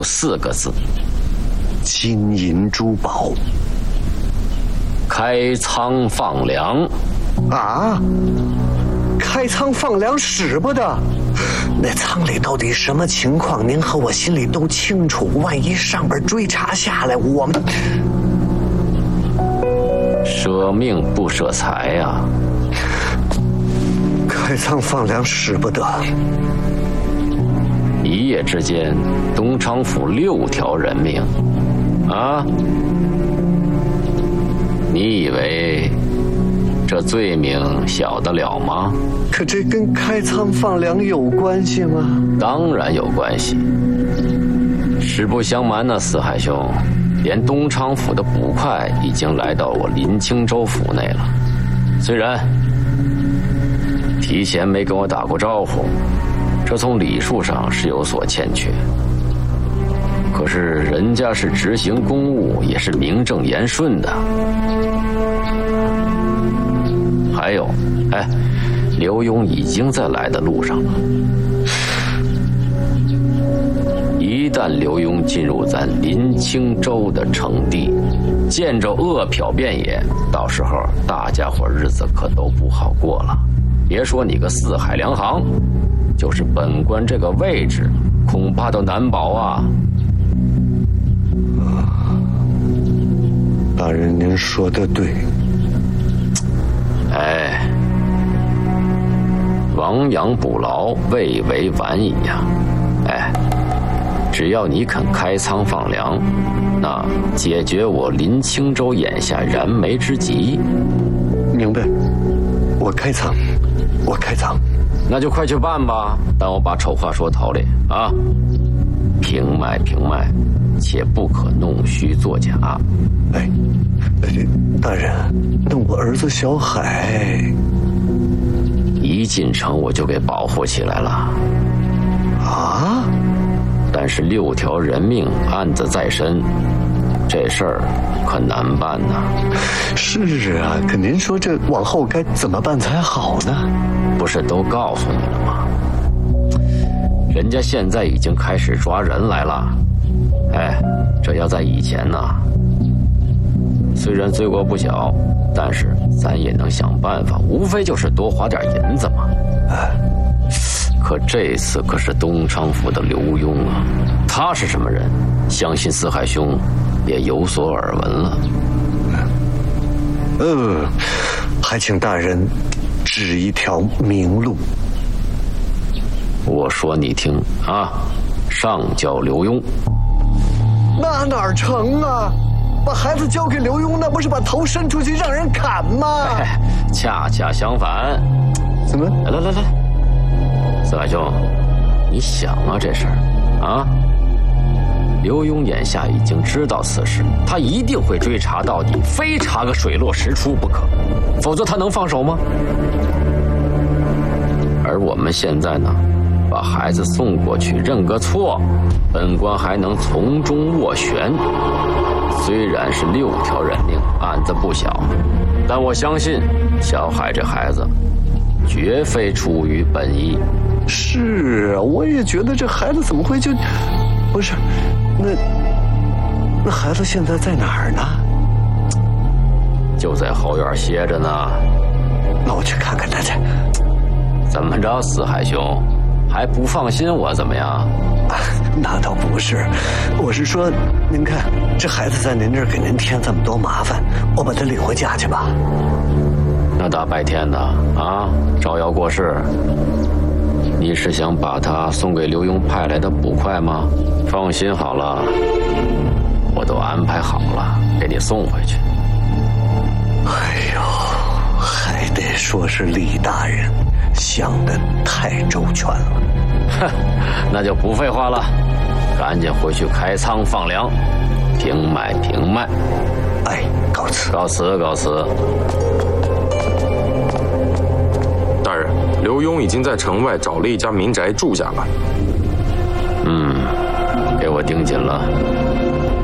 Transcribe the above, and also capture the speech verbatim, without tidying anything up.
四个字： 金银珠宝。 开仓放粮。 啊？开仓放粮使不得？那仓里到底什么情况？您和我心里都清楚。万一上边追查下来，我们舍命不舍财呀、啊！ 开仓放粮使不得。 一夜之间，东昌府六条人命，啊！你以为这罪名小得了吗？ 可这跟开仓放粮有关系吗？ 当然有关系。实不相瞒呢，四海兄，连东昌府的捕快已经来到我林清州府内了。虽然提前没跟我打过招呼，这从礼数上是有所欠缺。可是人家是执行公务，也是名正言顺的。还有，哎，刘墉已经在来的路上了。一旦刘墉进入咱林清州的城地，见着恶殍遍野，到时候大家伙日子可都不好过了。别说你个四海粮行，就是本官这个位置，恐怕都难保啊。 大人，您说的对。 哎，亡羊补牢，未为晚矣呀！哎，只要你肯开仓放粮，那解决我林清州眼下燃眉之急。 明白，我开仓，我开仓。 那就快去办吧，但我把丑话说头里啊，平脉平脉，且不可弄虚作假。 哎，大人，那我儿子小海一进城我就给保护起来了。 啊？ 但是六条人命，案子在身，这事儿可难办呐。 是啊，可您说这往后该怎么办才好呢？ 不是都告诉你了吗？人家现在已经开始抓人来了。哎，这要在以前呢，虽然罪过不小，但是咱也能想办法，无非就是多花点银子嘛。哎，可这次可是东昌府的刘墉啊，他是什么人？相信四海兄也有所耳闻了。 呃，还请大人指一条明路。 我说你听啊，上交刘墉。 那哪成啊？把孩子交给刘墉，那不是把头伸出去让人砍吗？ 哎，恰恰相反。 怎么？ 来来来来，四海兄，你想啊这事儿啊？刘墉眼下已经知道此事，他一定会追查到底，非查个水落石出不可，否则他能放手吗？而我们现在呢，把孩子送过去认个错，本官还能从中斡旋。虽然是六条人命，案子不小，但我相信小海这孩子绝非出于本意。 是啊，我也觉得这孩子怎么会就……不是，那那孩子现在在哪儿呢？ 就在后院歇着呢。 那我去看看他去。 怎么着，四海兄，还不放心我怎么样？ 啊，那倒不是，我是说，您看这孩子在您这儿给您添这么多麻烦，我把他领回家去吧。 那大白天的啊，招摇过市。你是想把他送给刘墉派来的捕快吗？放心好了，我都安排好了，给你送回去。 哎呦，还得说是李大人想得太周全了。 哼，那就不废话了，赶紧回去开仓放粮，平脉平脉。 哎，告辞， 告辞，告辞。 大人，刘墉已经在城外找了一家民宅住下了。 嗯，给我盯紧了。